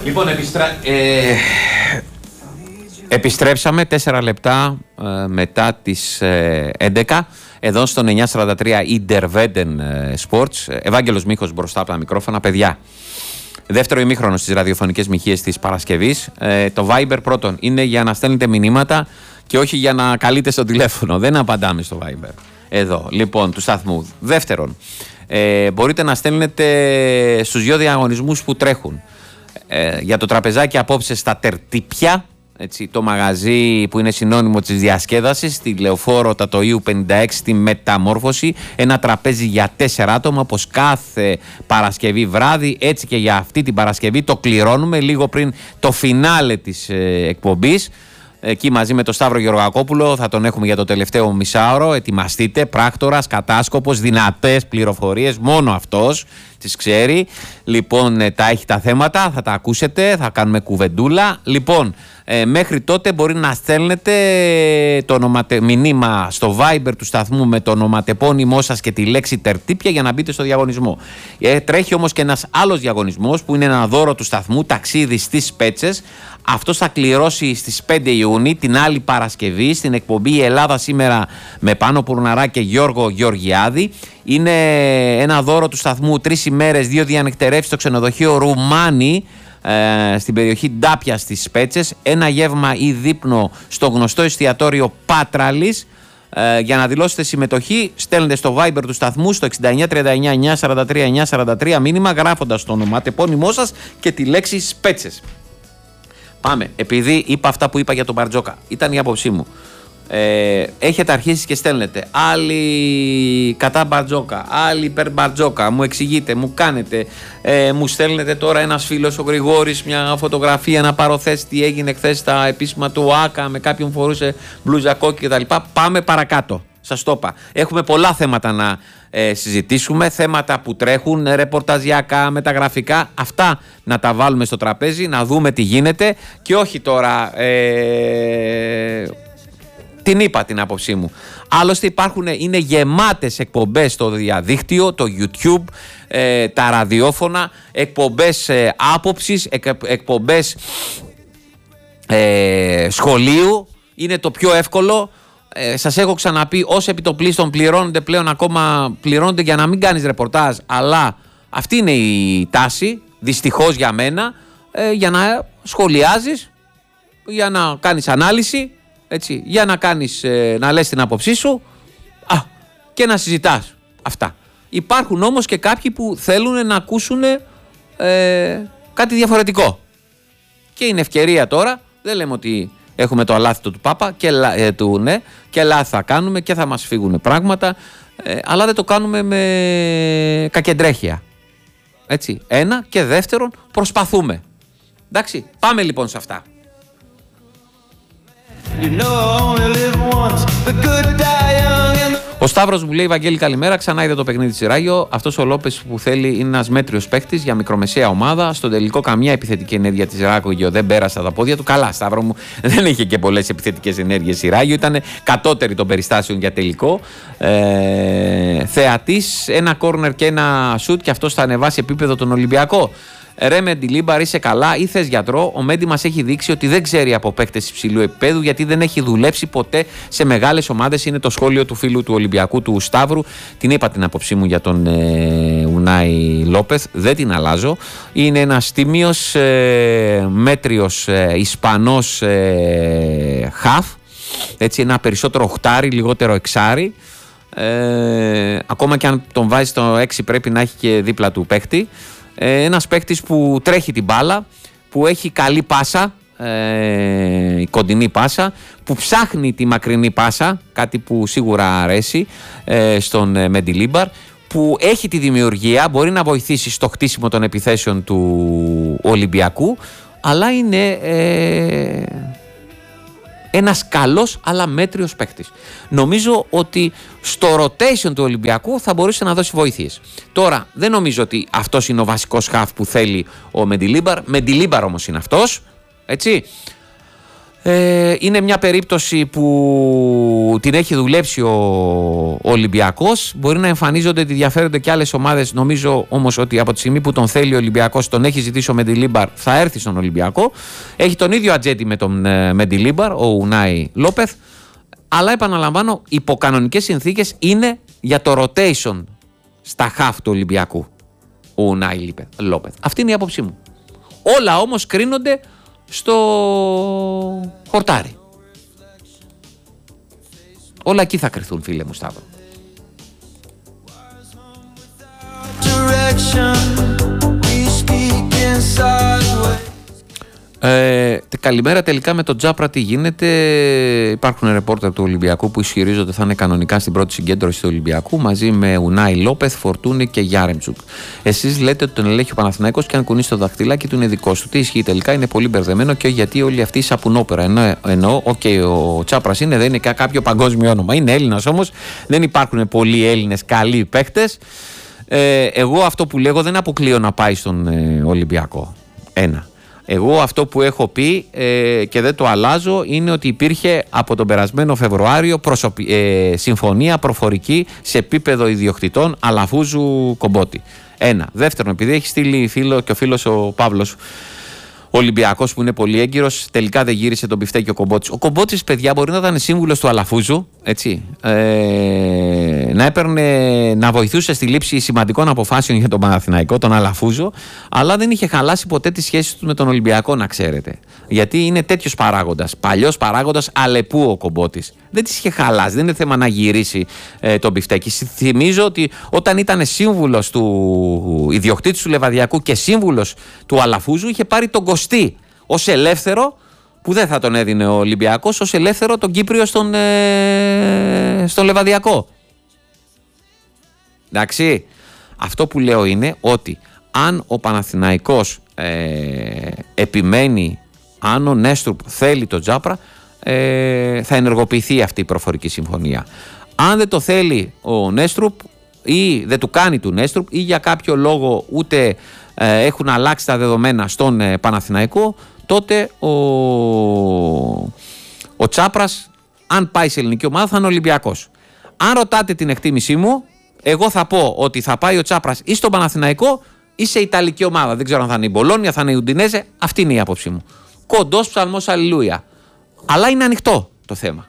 Λοιπόν, επιστρέψαμε 4 λεπτά μετά τις 11 εδώ στον 943 Interveden Sports. Ευάγγελος Μίχος μπροστά από τα μικρόφωνα. Παιδιά, δεύτερο ημίχρονο στις ραδιοφωνικές μοιχείες της Παρασκευής. Το Viber πρώτον είναι για να στέλνετε μηνύματα και όχι για να καλείτε στο τηλέφωνο. Δεν απαντάμε στο Viber εδώ, λοιπόν, του σταθμού. Δεύτερον, μπορείτε να στέλνετε στους 2 διαγωνισμούς που τρέχουν. Για το τραπεζάκι απόψε στα Τερτύπια, έτσι, το μαγαζί που είναι συνώνυμο της διασκέδασης, στη Λεωφόρο Τατοΐου 56, στη Μεταμόρφωση. Ένα τραπέζι για 4 άτομα, όπως κάθε Παρασκευή βράδυ. Έτσι και για αυτή την Παρασκευή το κληρώνουμε λίγο πριν το φινάλε της εκπομπής. Εκεί μαζί με τον Σταύρο Γεωργακόπουλο θα τον έχουμε για το τελευταίο μισάωρο. Ετοιμαστείτε, πράκτορας, κατάσκοπος, δυνατές πληροφορίες, μόνο αυτός τις ξέρει. Λοιπόν, τα έχει τα θέματα, θα τα ακούσετε, θα κάνουμε κουβεντούλα. Λοιπόν, μέχρι τότε μπορεί να στέλνετε το μηνύμα στο Viber του σταθμού με το ονοματεπώνυμό σας και τη λέξη Τερτύπια για να μπείτε στο διαγωνισμό. Τρέχει όμως και ένας άλλος διαγωνισμός που είναι ένα δώρο του σταθμού, ταξίδι στις Πέτσες. Αυτός θα κληρώσει στις 5 Ιουνίου, την άλλη Παρασκευή, στην εκπομπή «Η Ελλάδα σήμερα» με Πάνο Πουρναρά και Γιώργο Γεωργιάδη. Είναι ένα δώρο του σταθμού, 3 ημέρες, 2 διανυκτερεύσεις στο ξενοδοχείο Ρουμάνι, στην περιοχή Ντάπια στις Πέτσες. Ένα γεύμα ή δείπνο στο γνωστό εστιατόριο Πάτραλης. Για να δηλώσετε συμμετοχή, στέλνετε στο Viber του σταθμού στο 6939 943 943 μήνυμα γράφοντας το ονοματεπώνυμό σας και τη λέξη Σπέτσες. Πάμε, επειδή είπα αυτά που είπα για τον Μπαρτζόκα, ήταν η άποψή μου. Έχετε αρχίσει και στέλνετε άλλοι κατά Μπαρτζόκα, άλλοι υπέρ Μπαρτζόκα, μου εξηγείτε, μου κάνετε, μου στέλνετε τώρα ένας φίλος ο Γρηγόρης μια φωτογραφία να πάρω θέση τι έγινε χθες στα επίσημα του ΟΑΚΑ με κάποιον φορούσε μπλούζα κόκκι κτλ. Πάμε παρακάτω, σας το είπα. Έχουμε πολλά θέματα να συζητήσουμε, θέματα που τρέχουν, ρεπορταζιακά, μεταγραφικά, αυτά να τα βάλουμε στο τραπέζι, να δούμε τι γίνεται και όχι τώρα... Την είπα την άποψή μου. Άλλωστε είναι γεμάτες εκπομπές στο διαδίκτυο, το YouTube, τα ραδιόφωνα, εκπομπές άποψης, εκπομπές σχολείου. Είναι το πιο εύκολο. Σας έχω ξαναπεί, ως επιτοπλίστων πληρώνονται πλέον, ακόμα πληρώνονται για να μην κάνεις ρεπορτάζ, αλλά αυτή είναι η τάση, δυστυχώς για μένα, για να σχολιάζεις, για να κάνεις ανάλυση, έτσι, για να κάνεις, να λες την άποψή σου και να συζητάς αυτά. Υπάρχουν όμως και κάποιοι που θέλουν να ακούσουν κάτι διαφορετικό και είναι ευκαιρία τώρα, δεν λέμε ότι έχουμε το αλάθητο του Πάπα και λάθη θα κάνουμε και θα μας φύγουν πράγματα, αλλά δεν το κάνουμε με κακεντρέχεια, έτσι, ένα, και δεύτερον προσπαθούμε. Εντάξει, πάμε λοιπόν σε αυτά. Ο Σταύρος μου λέει: Βαγγέλη, καλημέρα. Ξανά είδε το παιχνίδι της Ράγιο. Αυτός ο Λόπες που θέλει είναι ένας μέτριος παίκτης για μικρομεσαία ομάδα. Στον τελικό, καμία επιθετική ενέργεια της Ράγιο δεν πέρασε τα πόδια του. Καλά, Σταύρο μου, δεν είχε και πολλές επιθετικές ενέργειες η Ράγιο. Ήταν κατώτερη των περιστάσεων για τελικό. Θεατής, ένα κόρνερ και ένα σουτ και αυτό θα ανεβάσει επίπεδο τον Ολυμπιακό. Ρε Μεντιλίμπαρ, είσαι καλά ή θες γιατρό? Ο Μέντι μας έχει δείξει ότι δεν ξέρει από παίκτες υψηλού επίπεδου γιατί δεν έχει δουλέψει ποτέ σε μεγάλες ομάδες. Είναι το σχόλιο του φίλου του Ολυμπιακού, του Σταύρου. Την είπα την άποψή μου για τον Ουνάι Λόπεθ, δεν την αλλάζω. Είναι ένας τίμιος, μέτριος Ισπανός χαφ. Έτσι, ένα περισσότερο οχτάρι, λιγότερο εξάρι. Ακόμα και αν τον βάζει στο 6 πρέπει να έχει και δίπλα του παίκτη. Ένας παίκτης που τρέχει την μπάλα, που έχει καλή πάσα, η κοντινή πάσα, που ψάχνει τη μακρινή πάσα, κάτι που σίγουρα αρέσει στον Μεντιλίμπαρ, που έχει τη δημιουργία, μπορεί να βοηθήσει στο χτίσιμο των επιθέσεων του Ολυμπιακού, αλλά είναι ένας καλός αλλά μέτριος παίκτης. Νομίζω ότι στο rotation του Ολυμπιακού θα μπορούσε να δώσει βοήθειες. Τώρα δεν νομίζω ότι αυτός είναι ο βασικός χαφ που θέλει ο Μεντιλίμπαρ. Μεντιλίμπαρ όμως είναι αυτός, έτσι. Είναι μια περίπτωση που την έχει δουλέψει ο Ολυμπιακός. Μπορεί να εμφανίζονται ότι διαφέρονται και άλλες ομάδες. Νομίζω όμως ότι από τη στιγμή που τον θέλει ο Ολυμπιακός, τον έχει ζητήσει ο Μεντιλίμπαρ, θα έρθει στον Ολυμπιακό. Έχει τον ίδιο ατζέντη με τον Μεντιλίμπαρ, ο Ουνάι Λόπεθ. Αλλά επαναλαμβάνω, υποκανονικές συνθήκες είναι για το rotation στα χαφ του Ολυμπιακού ο Ουνάι Λόπεθ. Αυτή είναι η άποψή μου. Όλα όμως κρίνονται στο χορτάρι. Όλα εκεί θα κρυθούν, φίλε μου Σταύρο. Καλημέρα, τελικά με τον Τζάπρα τι γίνεται? Υπάρχουν ρεπόρτερ του Ολυμπιακού που ισχυρίζονται θα είναι κανονικά στην πρώτη συγκέντρωση του Ολυμπιακού μαζί με Ουνάι Λόπεθ, Φορτούνη και Γιάρεμτσουκ. Εσείς λέτε ότι τον ελέγχει ο Παναθηναϊκός και αν κουνήσει το δαχτυλάκι του είναι δικός του. Τι ισχύει τελικά? Είναι πολύ μπερδεμένο και γιατί όλη αυτή η σαπουνόπερα. Εννοώ, ο Τσάπρας δεν είναι κάποιο παγκόσμιο όνομα. Είναι Έλληνας όμως, δεν υπάρχουν πολλοί Έλληνες καλοί παίχτες. Εγώ αυτό που λέγω δεν αποκλείω να πάει στον Ολυμπιακό. Εγώ αυτό που έχω πει και δεν το αλλάζω είναι ότι υπήρχε από τον περασμένο Φεβρουάριο συμφωνία προφορική σε επίπεδο ιδιοκτητών Αλαφούζου Κομπότη. Δεύτερον, επειδή έχει στείλει φίλο και ο φίλος ο Παύλος, ο Ολυμπιακός που είναι πολύ έγκυρος, τελικά δεν γύρισε τον πιφτέκι ο Κομπότης. Ο Κομπότης, παιδιά, μπορεί να ήταν σύμβουλος του Αλαφούζου, έτσι, να βοηθούσε στη λήψη σημαντικών αποφάσεων για τον Παναθηναϊκό, τον Αλαφούζο, αλλά δεν είχε χαλάσει ποτέ τη σχέση του με τον Ολυμπιακό, να ξέρετε. Γιατί είναι τέτοιος παράγοντας, παλιός παράγοντας Αλεπού ο Κομπότης. Δεν της είχε χαλάσει, δεν είναι θέμα να γυρίσει τον πιφτέκι. Θυμίζω ότι όταν ήταν σύμβουλος του ιδιοκτήτη του Λεβαδιακού και σύμβουλος του Αλαφούζου, είχε πάρει τον Κωστή ως ελεύθερο, που δεν θα τον έδινε ο Ολυμπιακός, ως ελεύθερο τον Κύπριο στον Λεβαδιακό. Εντάξει, αυτό που λέω είναι ότι αν ο Παναθηναϊκός επιμένει, αν ο Νέστρουπ θέλει τον Τζάπρα, θα ενεργοποιηθεί αυτή η προφορική συμφωνία. Αν δεν το θέλει ο Νέστρουπ ή δεν του κάνει του Νέστρουπ ή για κάποιο λόγο ούτε έχουν αλλάξει τα δεδομένα στον Παναθηναϊκό, τότε ο Τσάπρας, αν πάει σε ελληνική ομάδα, θα είναι Ολυμπιακός. Αν ρωτάτε την εκτίμησή μου, εγώ θα πω ότι θα πάει ο Τσάπρας ή στον Παναθηναϊκό ή σε ιταλική ομάδα. Δεν ξέρω αν θα είναι η Μπολόνια, θα είναι η Ουντινέζε. Αυτή είναι η άποψή μου. Κοντός ψαλμός αλληλούια. Αλλά είναι ανοιχτό το θέμα.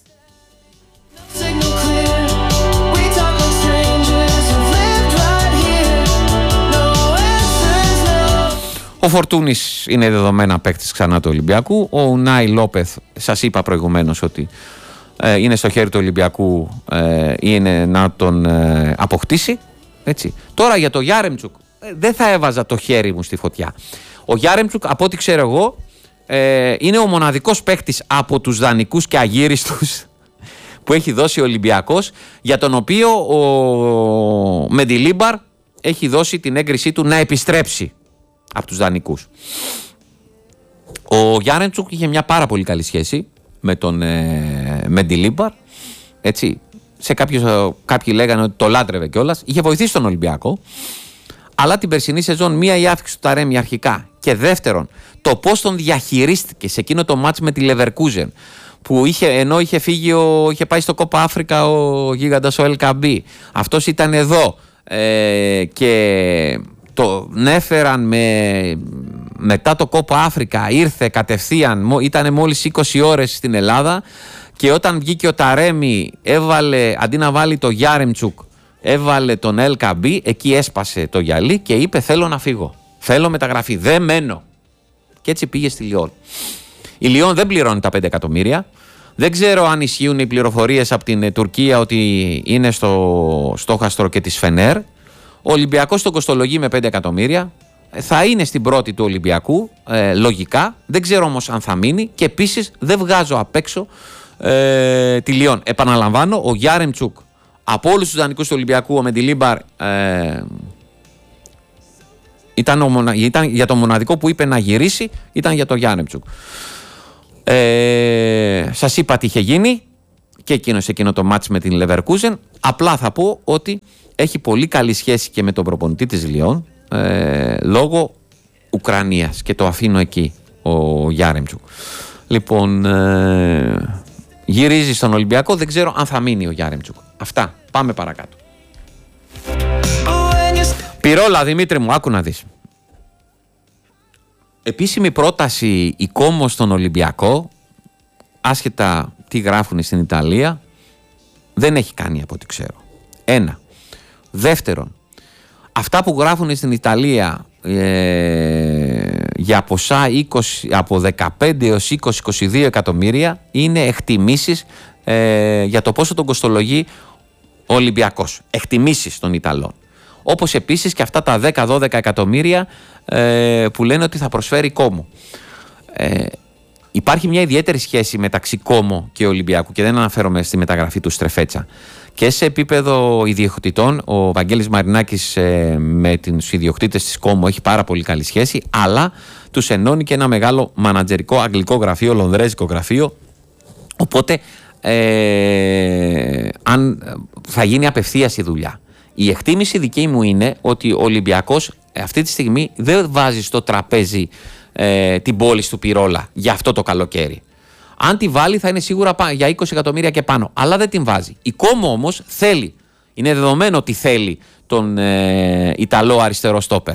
Ο Φορτούνης είναι δεδομένα παίκτης ξανά του Ολυμπιακού. Ο Ουνάι Λόπεθ, σας είπα προηγουμένως ότι είναι στο χέρι του Ολυμπιακού, είναι να τον αποκτήσει. Έτσι. Τώρα για το Γιάρεμτσουκ δεν θα έβαζα το χέρι μου στη φωτιά. Ο Γιάρεμτσουκ, από ό,τι ξέρω εγώ, είναι ο μοναδικός παίκτης από τους δανεικούς και αγύριστους που έχει δώσει ο Ολυμπιακός, για τον οποίο ο Μεντιλίμπαρ έχει δώσει την έγκρισή του να επιστρέψει από τους δανεικούς. Ο Γιάρεμτσουκ είχε μια πάρα πολύ καλή σχέση με τον Μεντιλίμπαρ, έτσι. Κάποιοι λέγανε ότι το λάτρευε κιόλας. Είχε βοηθήσει τον Ολυμπιακό. Αλλά την περσινή σεζόν, μία η αύξηση του Ταρέμι αρχικά. Και δεύτερον, το πώς τον διαχειρίστηκε σε εκείνο το μάτς με τη Λεβερκούζεν, που ενώ είχε πάει στο Κόπα Αφρικα ο γίγαντας ο Ελκαμπή. Αυτός ήταν εδώ και τον έφεραν μετά το Κόπα Αφρικα, ήρθε κατευθείαν, ήταν μόλις 20 ώρες στην Ελλάδα και όταν βγήκε ο Ταρέμι αντί να βάλει το Γιάρεμτσουκ, έβαλε τον Ελκαμπή, εκεί έσπασε το γυαλί και είπε θέλω να φύγω, θέλω μεταγραφή, δεν μένω. Και έτσι πήγε στη Λιόν. Η Λιόν δεν πληρώνει τα 5 εκατομμύρια. Δεν ξέρω αν ισχύουν οι πληροφορίες από την Τουρκία ότι είναι στο στόχαστρο και της Φενέρ. Ο Ολυμπιακός τον κοστολογεί με 5 εκατομμύρια. Θα είναι στην πρώτη του Ολυμπιακού, λογικά. Δεν ξέρω όμως αν θα μείνει. Και επίσης δεν βγάζω απ' έξω τη Λιόν. Επαναλαμβάνω, ο Γιάρεμτσουκ από όλους τους δανεικούς του Ολυμπιακού, ο Μεντιλίμπαρ ήταν για το μοναδικό που είπε να γυρίσει, ήταν για το Γιάρεμτσουκ. Σας είπα τι είχε γίνει και εκείνο το μάτς με την Λεβερκούζεν. Απλά θα πω ότι έχει πολύ καλή σχέση και με τον προπονητή της Λιόν λόγω Ουκρανίας και το αφήνω εκεί ο Γιάρεμτσουκ. Λοιπόν, γυρίζει στον Ολυμπιακό. Δεν ξέρω αν θα μείνει ο Γιάρεμτσουκ. Αυτά. Πάμε παρακάτω. Πυρόλα, Δημήτρη μου, άκου να δεις. Επίσημη πρόταση η Κόμο στον Ολυμπιακό, άσχετα τι γράφουν στην Ιταλία, δεν έχει κάνει από ό,τι ξέρω. Ένα. Δεύτερον, αυτά που γράφουν στην Ιταλία για ποσά 20, από 15 έως 20-22 εκατομμύρια είναι εκτιμήσεις για το πόσο τον κοστολογεί ο Ολυμπιακός. Εκτιμήσεις των Ιταλών. Όπως επίσης και αυτά τα 10-12 εκατομμύρια που λένε ότι θα προσφέρει Κόμο. Υπάρχει μια ιδιαίτερη σχέση μεταξύ Κόμο και Ολυμπιακού και δεν αναφέρομαι στη μεταγραφή του Στρεφέτσα. Και σε επίπεδο ιδιοκτητών, ο Βαγγέλης Μαρινάκης με τους ιδιοκτήτες της Κόμο έχει πάρα πολύ καλή σχέση, αλλά τους ενώνει και ένα μεγάλο μανατζερικό αγγλικό γραφείο, λονδρέζικο γραφείο. Οπότε αν θα γίνει απευθείας η δουλειά. Η εκτίμηση δική μου είναι ότι ο Ολυμπιακός αυτή τη στιγμή δεν βάζει στο τραπέζι την πώληση του Πυρόλα για αυτό το καλοκαίρι. Αν τη βάλει θα είναι σίγουρα για 20 εκατομμύρια και πάνω, αλλά δεν την βάζει. Η Κόμο όμως θέλει, είναι δεδομένο ότι θέλει τον Ιταλό αριστερό στόπερ.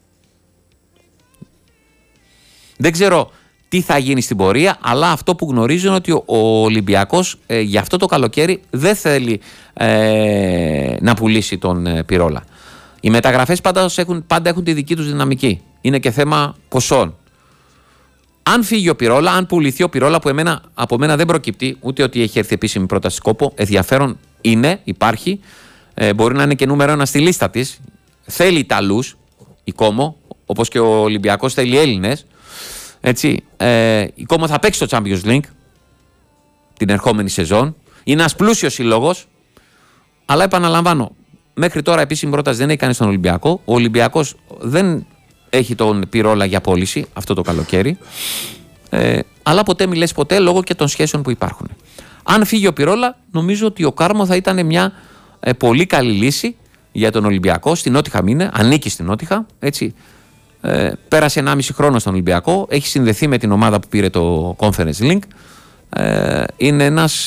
Δεν ξέρω τι θα γίνει στην πορεία, αλλά αυτό που γνωρίζω είναι ότι ο Ολυμπιακός για αυτό το καλοκαίρι δεν θέλει να πουλήσει τον Πυρόλα. Οι μεταγραφές πάντα έχουν τη δική τους δυναμική. Είναι και θέμα ποσών. Αν φύγει ο Πυρόλα, αν πουληθεί ο Πυρόλα, που από μένα δεν προκύπτει ούτε ότι έχει έρθει επίσημη πρόταση Κόπο, ενδιαφέρον είναι, υπάρχει, μπορεί να είναι και νούμερο 1 στη λίστα της. Θέλει Ιταλούς, η Κόμο, όπως και ο Ολυμπιακός θέλει Έλληνες. Έτσι, η Κόμο θα παίξει το Champions League την ερχόμενη σεζόν. Είναι ένας πλούσιος σύλλογος, αλλά επαναλαμβάνω, μέχρι τώρα επίσημη πρόταση δεν έχει κάνει στον Ολυμπιακό. Ο Ολυμπιακός δεν έχει τον Πυρόλα για πώληση αυτό το καλοκαίρι, αλλά ποτέ μιλές ποτέ λόγω και των σχέσεων που υπάρχουν. Αν φύγει ο Πυρόλα, νομίζω ότι ο Κάρμο θα ήταν μια πολύ καλή λύση για τον Ολυμπιακό. Στην Νότιχα μείνε, ανήκει στην Νότιχα, έτσι. Πέρασε 1,5 χρόνο στον Ολυμπιακό, έχει συνδεθεί με την ομάδα που πήρε το Conference Link. Είναι ένας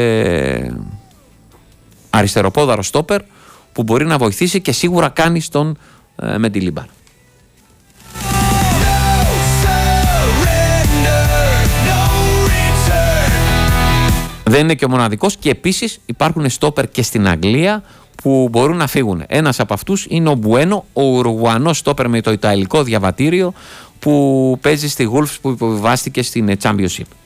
αριστεροπόδαρος στόπερ που μπορεί να βοηθήσει και σίγουρα κάνει στον Μεντιλίμπαρ. Δεν είναι και ο μοναδικός και επίσης υπάρχουν στόπερ και στην Αγγλία που μπορούν να φύγουν. Ένας από αυτούς είναι ο Μπουένο, ο Ουρουγουανός στόπερ με το ιταλικό διαβατήριο που παίζει στη Wolves που υποβιβάστηκε στην Championship.